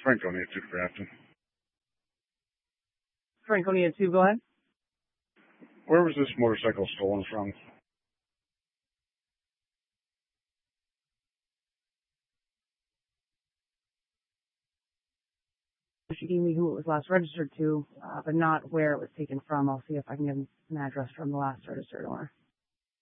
Franconia 2 Grafton. Franconia 2, go ahead. Where was this motorcycle stolen from? She gave me who it was last registered to, but not where it was taken from. I'll see if I can get an address from the last registered owner.